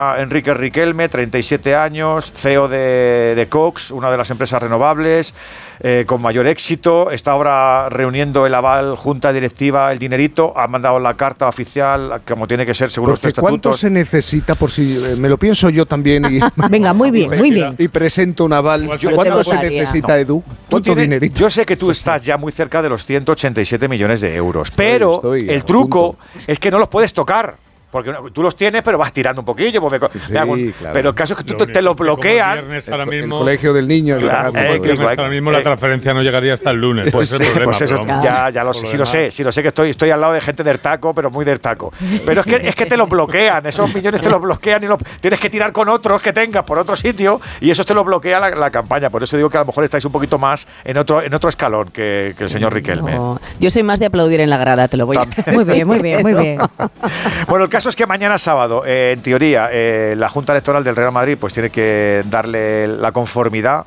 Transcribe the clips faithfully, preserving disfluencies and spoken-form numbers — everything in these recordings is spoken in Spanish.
Enrique Riquelme, treinta y siete años, C E O de, de Cox, una de las empresas renovables, eh, con mayor éxito. Está ahora reuniendo el aval, junta directiva, el dinerito. Ha mandado la carta oficial, como tiene que ser según los estatutos. ¿Cuánto se necesita, por si eh, me lo pienso yo también? Y, Venga, muy bien, muy bien. Y presento un aval. ¿Cuánto se necesita, Edu? ¿Cuánto tienes, dinerito? Yo sé que tú estás ya muy cerca de los ciento ochenta y siete millones de euros, estoy, pero estoy el truco es que no los puedes tocar. Porque tú los tienes, pero vas tirando un poquillo. Pues me, sí, me hago, claro. Pero el caso es que tú te, te lo bloquean. Viernes ahora mismo, el colegio del niño. Claro, eh, el viernes ahora mismo eh, la transferencia no llegaría hasta el lunes. Pues, pues, el problema, pues eso, pero, ya, ya lo sé, sí lo sé, sí lo sé que estoy, estoy al lado de gente del taco, pero muy del taco. Pero es que, es que te lo bloquean, esos millones te los bloquean y lo, tienes que tirar con otros que tengas por otro sitio y eso te lo bloquea la, la campaña. Por eso digo que a lo mejor estáis un poquito más en otro, en otro escalón que, que el señor Riquelme. No. Yo soy más de aplaudir en la grada, te lo voy a decir. Muy bien, muy bien, muy bien. Bueno, el caso es que mañana sábado, eh, en teoría, eh, la Junta Electoral del Real Madrid pues tiene que darle la conformidad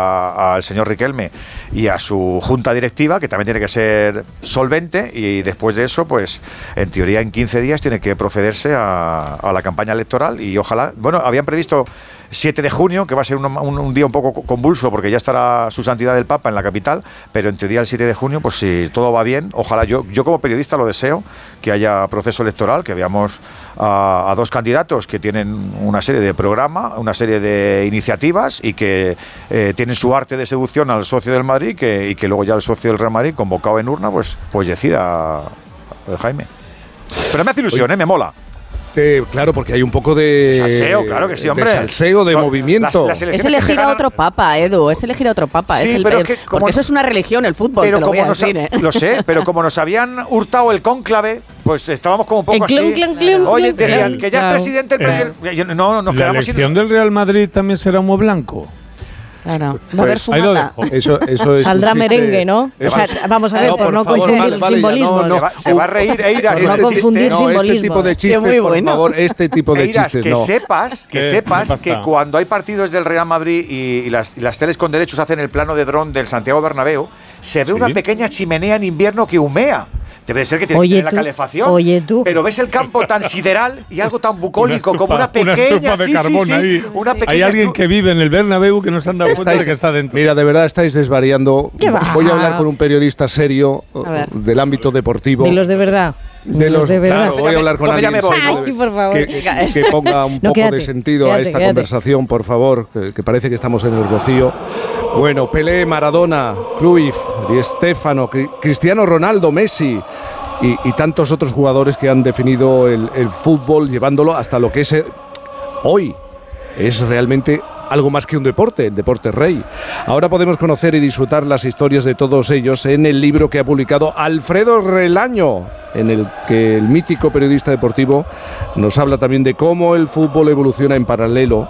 al señor Riquelme y a su junta directiva, que también tiene que ser solvente, y después de eso, pues en teoría en quince días tiene que procederse a, a la campaña electoral y ojalá, bueno, habían previsto siete de junio, que va a ser un, un, un día un poco convulso porque ya estará su santidad el Papa en la capital, pero en teoría el siete de junio, pues si todo va bien, ojalá, yo, yo como periodista lo deseo, que haya proceso electoral, que veamos a, a dos candidatos que tienen una serie de programa, una serie de iniciativas y que eh, tienen su arte de seducción al socio del Madrid que, y que luego ya el socio del Real Madrid, convocado en urna, pues, pues decida eh, Jaime. Pero me hace ilusión, eh, me mola. Eh, claro, porque hay un poco de salseo, claro que sí, hombre. De salseo, de Son movimiento. las, las es elegir a otro papa, Edu, es elegir a otro papa. Sí, es el, pero el, que porque como, eso es una religión, el fútbol, pero te lo como voy a nos decir, ha, ¿eh? Lo sé, pero como nos habían hurtado el cónclave, pues estábamos como un poco el así. Clon, clon, clon, Oye, clon, decían clon, que ya claro. es presidente el, el, el, no, nos ¿La quedamos elección sin, del Real Madrid también será muy blanco? Claro, Pues, va a haber ahí lo fumata. dejo. Eso, eso es Saldrá un chiste, merengue, ¿no? O sea, vamos a ver, no, por, por no favor, confundir vale, vale, simbolismos. no, no. se, va, se va a reír Eira. Por Este no chiste, confundir no, este simbolismos. tipo de Sí, chistes, muy por bueno. favor, este tipo de Eiras, chistes, que no. sepas, que ¿Qué? sepas ¿Qué pasa? que cuando hay partidos del Real Madrid y, y, las, y las teles con derechos hacen el plano de dron del Santiago Bernabéu, se ve ¿Sí? una pequeña chimenea en invierno que humea. Debe de ser que tiene Oye, la tú, calefacción. oye, tú. Pero ves el campo tan sideral y algo tan bucólico Una estufa, como una pequeña una estufa de sí, carbón sí, sí, ahí. una pequeña Hay alguien estu- que vive en el Bernabéu que no se han dado cuenta Estáis- de que está dentro. Mira, de verdad estáis desvariando. ¿Qué va? Voy a hablar con un periodista serio A ver. del ámbito deportivo. De los de verdad. De los, de verdad. claro, voy a hablar con Entonces ya alguien me voy. serio Ay, de- por favor. que, que- que ponga un No, poco quédate, de sentido a quédate, esta quédate. conversación, por favor, que, que parece que estamos en el Rocío. Bueno, Pelé, Maradona, Cruyff, Di Stéfano, Cri- Cristiano Ronaldo, Messi y, y tantos otros jugadores que han definido el, el fútbol llevándolo hasta lo que es eh, hoy. Es realmente algo más que un deporte, el deporte rey. Ahora podemos conocer y disfrutar las historias de todos ellos en el libro que ha publicado Alfredo Relaño, en el que el mítico periodista deportivo nos habla también de cómo el fútbol evoluciona en paralelo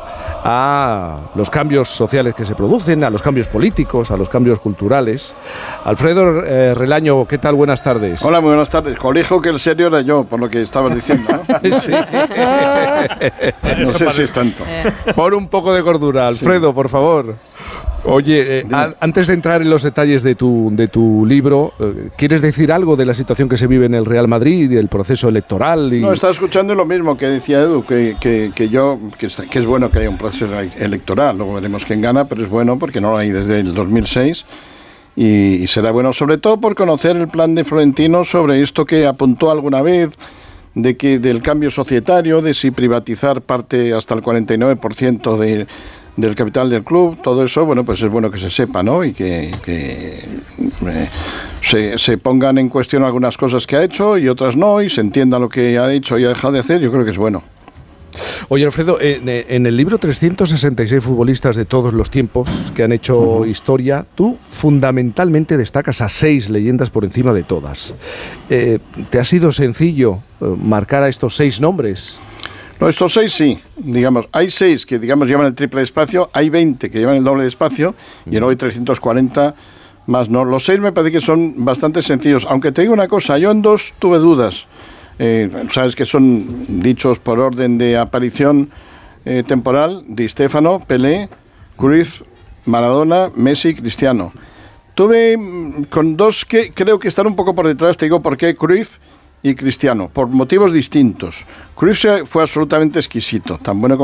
a los cambios sociales que se producen, a los cambios políticos, a los cambios culturales. Alfredo eh, Relaño, ¿qué tal? Buenas tardes. Hola, muy buenas tardes. Corrijo que el serio era yo, por lo que estabas diciendo, ¿no? Sí. No sé si es tanto. Pon un poco de cordura, Alfredo, sí, por favor. Oye, eh, a, antes de entrar en los detalles de tu, de tu libro, eh, ¿quieres decir algo de la situación que se vive en el Real Madrid y del proceso electoral? Y... No, estaba escuchando lo mismo que decía Edu, que, que, que yo, que, está, que es bueno que haya un proceso electoral, luego veremos quién gana, pero es bueno porque no lo hay desde el dos mil seis y, y será bueno sobre todo por conocer el plan de Florentino sobre esto que apuntó alguna vez, de que del cambio societario, de si privatizar parte hasta el cuarenta y nueve por ciento de, del capital del club, todo eso, bueno, pues es bueno que se sepa, ¿no? Y que, que eh, se, se pongan en cuestión algunas cosas que ha hecho y otras no, y se entienda lo que ha hecho y ha dejado de hacer, yo creo que es bueno. Oye, Alfredo, en, en el libro trescientos sesenta y seis futbolistas de todos los tiempos que han hecho uh-huh. historia, tú fundamentalmente destacas a seis leyendas por encima de todas. Eh, ¿Te ha sido sencillo eh, marcar a estos seis nombres? No, estos seis sí, digamos, hay seis que digamos llevan el triple de espacio, hay veinte que llevan el doble de espacio y luego hay trescientos cuarenta más, no. Los seis me parece que son bastante sencillos, aunque te digo una cosa, yo en dos tuve dudas. Eh, sabes que son dichos por orden de aparición eh, temporal: Di Stéfano, Pelé, Cruyff, Maradona, Messi, Cristiano. Tuve mm, con dos que creo que están un poco por detrás, te digo por qué. Cruyff y Cristiano, por motivos distintos. Cruyff fue absolutamente exquisito, tan bueno como